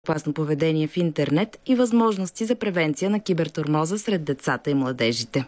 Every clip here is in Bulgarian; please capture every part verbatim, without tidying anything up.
опасно поведение в интернет и възможности за превенция на кибертормоза сред децата и младежите.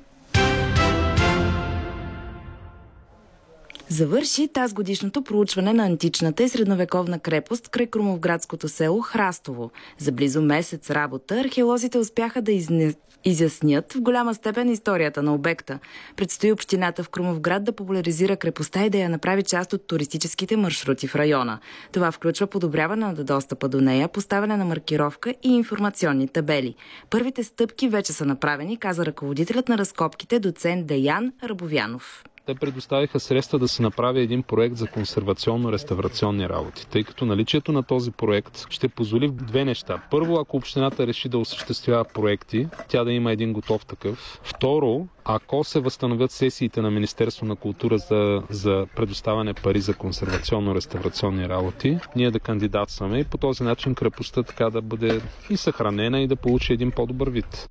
Завърши тазгодишното проучване на античната и средновековна крепост край крумовградското село Храстово. За близо месец работа археолозите успяха да изне... изяснят в голяма степен историята на обекта. Предстои общината в Крумовград да популяризира крепостта и да я направи част от туристическите маршрути в района. Това включва подобряване на достъпа до нея, поставяне на маркировка и информационни табели. Първите стъпки вече са направени, каза ръководителят на разкопките доцент Деян Рабовянов. Те предоставиха средства да се направи един проект за консервационно-реставрационни работи, тъй като наличието на този проект ще позволи две неща. Първо, ако общината реши да осъществява проекти, тя да има един готов такъв. Второ, ако се възстановят сесиите на Министерство на култура за, за предоставяне пари за консервационно-реставрационни работи, ние да кандидатстваме и по този начин крепостта така да бъде и съхранена и да получи един по-добър вид.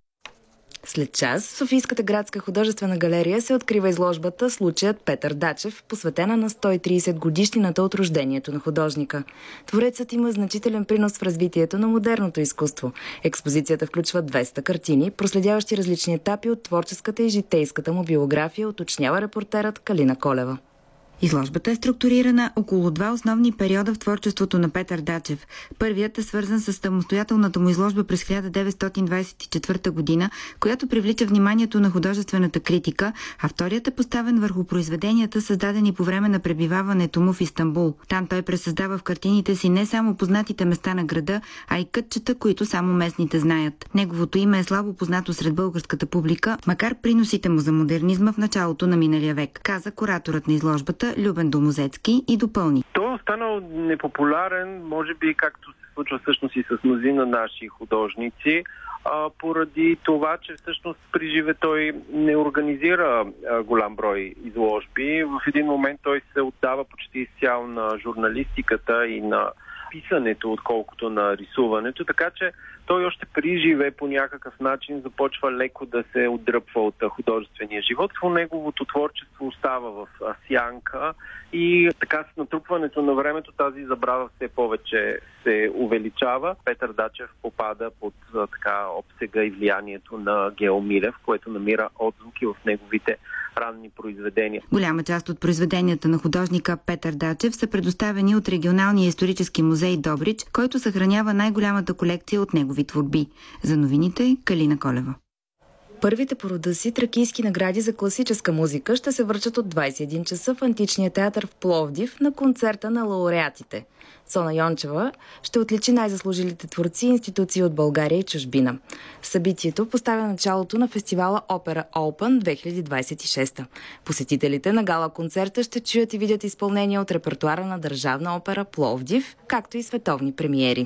След час в Софийската градска художествена галерия се открива изложбата "Случаят Петър Дачев", посветена на сто и тридесет годишнината от рождението на художника. Творецът има значителен принос в развитието на модерното изкуство. Експозицията включва двеста картини, проследяващи различни етапи от творческата и житейската му биография, уточнява репортерът Калина Колева. Изложбата е структурирана около два основни периода в творчеството на Петър Дачев. Първият е свързан с самостоятелната му изложба през хиляда деветстотин двадесет и четвърта година, която привлича вниманието на художествената критика, а вторият е поставен върху произведенията, създадени по време на пребиваването му в Истанбул. Там той пресъздава в картините си не само познатите места на града, а и кътчета, които само местните знаят. Неговото име е слабо познато сред българската публика, макар приносите му за модернизма в началото на миналия век, каза кураторът на изложбата Любен Домозецки и допълни. Той е останал непопулярен, може би както се случва всъщност и с мнозина наши художници, а, поради това, че всъщност при живе той не организира а, голям брой изложби. В един момент той се отдава почти изцяло на журналистиката и на писането, отколкото на рисуването, така че той още при живе по някакъв начин започва леко да се отдръпва от художествения живот. В неговото творчество остава в сянка и така с натрупването на времето тази забрава все повече се увеличава. Петър Дачев попада под така обсега и влиянието на Гео Милев, което намира отзвуки в неговите ранни произведения. Голяма част от произведенията на художника Петър Дачев са предоставени от Регионалния исторически музей Добрич, който съхранява най-голямата колекция от негови творби. За новините Калина Колева. Първите по рода си тракийски награди за класическа музика ще се връчат от двадесет и един часа в Античния театър в Пловдив на концерта на лауреатите. Цона Йончева ще отличи най-заслужилите творци и институции от България и чужбина. Събитието поставя началото на фестивала Опера Open две хиляди двадесет и шеста. Посетителите на гала-концерта ще чуят и видят изпълнения от репертуара на Държавна опера Пловдив, както и световни премиери.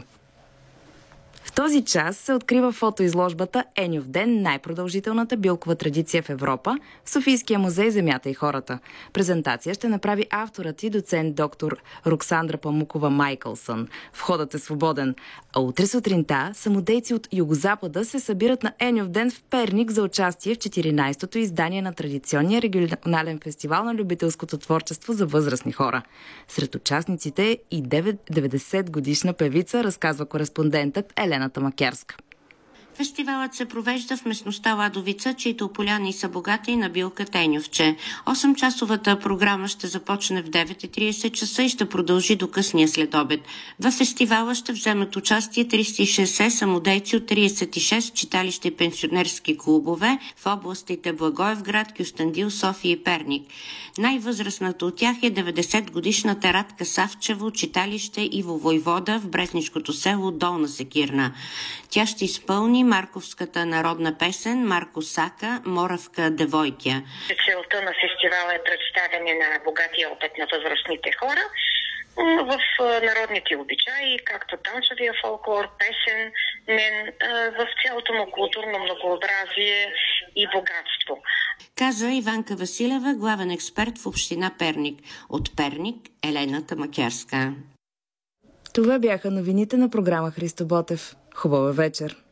В този час се открива фотоизложбата "Еньов ден – най-продължителната билкова традиция в Европа" в Софийския музей "Земята и хората". Презентация ще направи авторът и доцент доктор Роксандра Памукова Майкълсън. Входът е свободен. А утре сутринта самодейци от Югозапада се събират на Еньов ден в Перник за участие в четиринадесетото издание на традиционния регионален фестивал на любителското творчество за възрастни хора. Сред участниците и деветдесетгодишна певица, разказва кореспондентът Елена Тамакерска. Фестивалът се провежда в местността Ладовица, чието поляни са богати на билка Еньовче. осемчасовата програма ще започне в девет и тридесет часа и ще продължи до късния следобед. В фестивала ще вземат участие триста и шестдесет самодейци от тридесет и шест читалища и пенсионерски клубове в областите Благоевград, Кюстендил, София и Перник. Най-възрастната от тях е деветдесетгодишната Радка Савчева от читалище Иво Войвода в брезничкото село Долна Секирна. Тя ще изпълни марковската народна песен "Марко Сака, Моравка девойкя". Целта на фестивала е представяне на богатия опит на възрастните хора в народните обичаи, както танцовия фолклор, песен, мен, в цялото му културно многообразие и богатство. Каза Иванка Василева, главен експерт в община Перник. От Перник Елена Тамакерска. Това бяха новините на програма Христо Ботев. Хубава вечер!